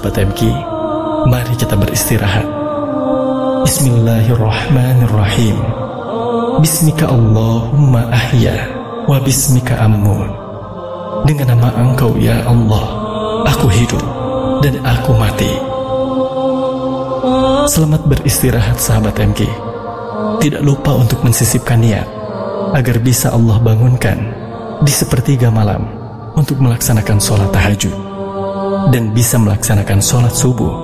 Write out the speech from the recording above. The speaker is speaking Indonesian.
sahabat MK, mari kita beristirahat. Bismillahirrahmanirrahim. Bismika Allahumma ahya wa bismika ammun. Dengan nama Engkau ya Allah, aku hidup dan aku mati. Selamat beristirahat sahabat MK. Tidak lupa untuk mensisipkan niat agar bisa Allah bangunkan di sepertiga malam untuk melaksanakan sholat tahajud dan bisa melaksanakan sholat subuh